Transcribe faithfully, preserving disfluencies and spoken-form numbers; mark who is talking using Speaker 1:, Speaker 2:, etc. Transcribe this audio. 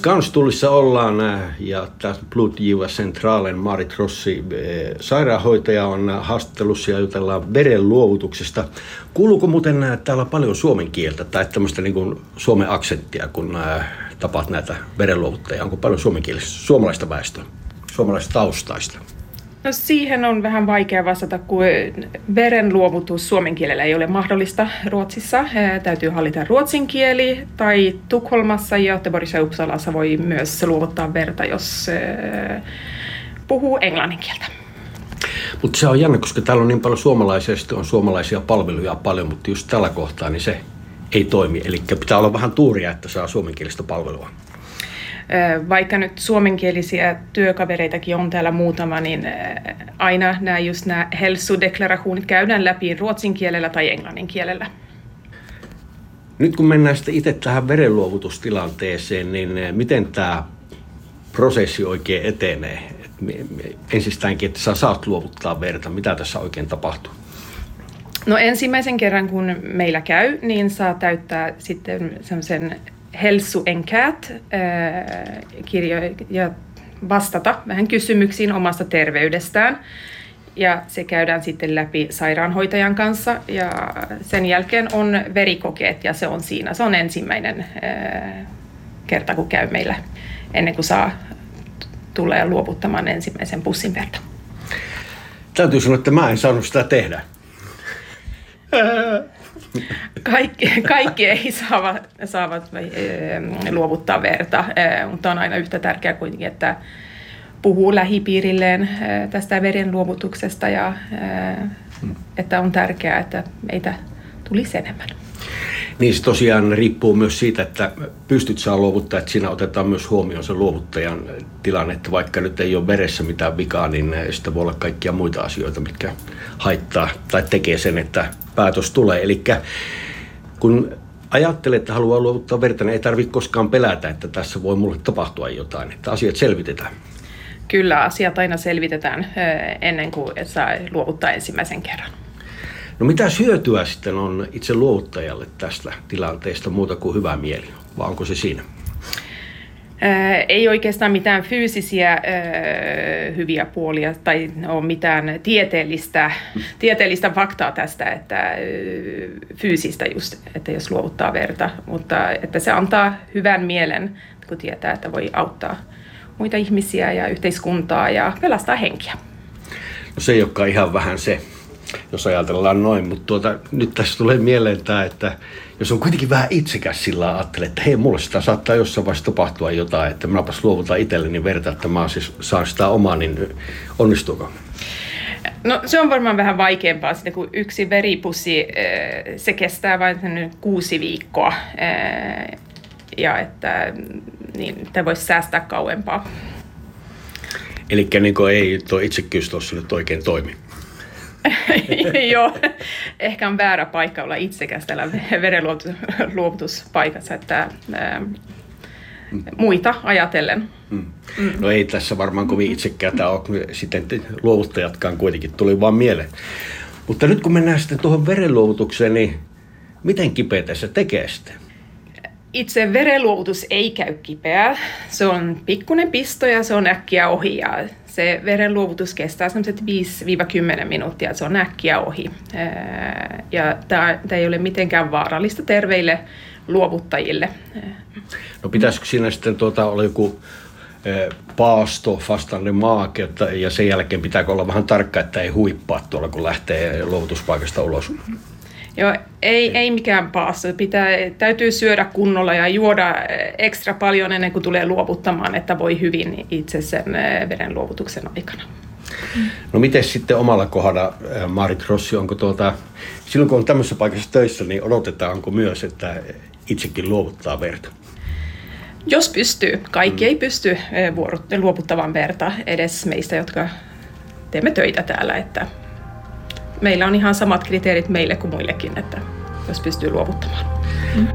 Speaker 1: Skanstullissa ollaan ja tässä Blodgivarcentralen Marit Rossi, sairaanhoitaja, on haastattelussa ja jutellaan veren luovutuksesta. Kuuluuko muuten täällä paljon suomen kieltä tai tämmöistä niin kuin suomen aksenttia, kun tapaat näitä verenluovuttajia? Onko paljon suomenkielistä, suomalaista väestöä, suomalaista taustaista?
Speaker 2: No siihen on vähän vaikea vastata, kun verenluovutus suomen kielellä ei ole mahdollista Ruotsissa. Täytyy hallita ruotsin kieli, tai Tukholmassa ja Göteborgissa ja Uppsalassa voi myös luovuttaa verta, jos puhuu englannin kieltä.
Speaker 1: Mutta se on jännä, koska täällä on niin paljon suomalaisia, on suomalaisia palveluja paljon, mutta just tällä kohtaa niin se ei toimi. Eli pitää olla vähän tuuria, että saa suomenkielistä palvelua.
Speaker 2: Vaikka nyt suomenkielisiä työkavereitakin on täällä muutama, niin aina nämä just nämä hälsodeklarationit käydään läpi ruotsin kielellä tai englannin kielellä.
Speaker 1: Nyt kun mennään sitten itse tähän verenluovutustilanteeseen, niin miten tämä prosessi oikein etenee? Ensistäänkin, että sä saat luovuttaa verta. Mitä tässä oikein tapahtuu?
Speaker 2: No ensimmäisen kerran, kun meillä käy, niin saa täyttää sitten semmoisen hälsoenkät kirjo ja vastata vähän kysymyksiin omasta terveydestään. Ja se käydään sitten läpi sairaanhoitajan kanssa ja sen jälkeen on verikokeet ja se on siinä. Se on ensimmäinen kerta, kun käy meillä ennen kuin saa tulee luovuttamaan ensimmäisen pussin verta.
Speaker 1: Täytyy sanoa, että mä en saanut sitä tehdä.
Speaker 2: Kaikki, kaikki ei saavat, saavat luovuttaa verta, mutta on aina yhtä tärkeää kuitenkin, että puhuu lähipiirilleen tästä veren luovutuksesta ja että on tärkeää, että meitä tulisi enemmän.
Speaker 1: Niin se tosiaan riippuu myös siitä, että pystyt saa luovuttaa, että siinä otetaan myös huomioon se luovuttajan tilanne, että vaikka nyt ei ole veressä mitään vikaa, niin sitä voi olla kaikkia muita asioita, mitkä haittaa tai tekee sen, että päätös tulee. Eli kun ajattelet, että haluaa luovuttaa verta, niin ei tarvitse koskaan pelätä, että tässä voi mulle tapahtua jotain, että asiat selvitetään.
Speaker 2: Kyllä, asiat aina selvitetään ennen kuin saa luovuttaa ensimmäisen kerran.
Speaker 1: No mitä hyötyä sitten on itse luovuttajalle tästä tilanteesta muuta kuin hyvä mieli, vai onko se siinä?
Speaker 2: Ää, ei oikeastaan mitään fyysisiä ää, hyviä puolia tai ole mitään tieteellistä, tieteellistä faktaa tästä, että ää, fyysistä just, että jos luovuttaa verta, mutta että se antaa hyvän mielen, kun tietää, että voi auttaa muita ihmisiä ja yhteiskuntaa ja pelastaa henkiä.
Speaker 1: No se ei olekaan ihan vähän se, jos ajatellaan noin, mutta tuota, nyt tässä tulee mieleen tämä, että jos on kuitenkin vähän itsekäs sillä ajattelee, että hei, mulle sitä saattaa jossain vaiheessa tapahtua jotain, että minäpäs luovutan itselleni verta, että mä siis saan sitä omaa, niin onnistuuko?
Speaker 2: No se on varmaan vähän vaikeampaa, sitten kun yksi veripussi, se kestää vain kuusi viikkoa ja että niin, että voisi säästää kauempaa. Eli
Speaker 1: niin ei tuo itsekkyys tuossa nyt oikein toimi?
Speaker 2: Joo, ehkä on väärä paikka olla itsekäs täällä verenluovutuspaikassa, että ää, muita ajatellen.
Speaker 1: Mm. No ei tässä varmaan kovin itsekäätä ole, sitten luovuttajatkaan kuitenkin tuli vaan mieleen. Mutta nyt kun mennään sitten tuohon verenluovutukseen, niin miten kipeätä se tekee sitten?
Speaker 2: Itse verenluovutus ei käy kipeää. Se on pikkuinen pisto ja se on äkkiä ohi. Ja se verenluovutus kestää sellaiset viisi kymmenen minuuttia, se on äkkiä ohi. Ja tämä ei ole mitenkään vaarallista terveille luovuttajille.
Speaker 1: No pitäisikö siinä sitten tuota, olla joku paasto, fastanne maake, ja sen jälkeen pitääkö olla vähän tarkka, että ei huippaa tuolla, kun lähtee luovutuspaikasta ulos?
Speaker 2: Joo, ei, ei mikään paasto. Pitää, täytyy syödä kunnolla ja juoda ekstra paljon ennen kuin tulee luovuttamaan, että voi hyvin itse sen verenluovutuksen aikana.
Speaker 1: No miten sitten omalla kohdalla, Marit Rossi, onko tuota, silloin kun on tämmöisessä paikassa töissä, niin odotetaanko myös, että itsekin luovuttaa verta?
Speaker 2: Jos pystyy. Kaikki mm. ei pysty luovuttamaan verta edes meistä, jotka teemme töitä täällä, että meillä on ihan samat kriteerit meille kuin muillekin, että jos pystyy luovuttamaan. Mm.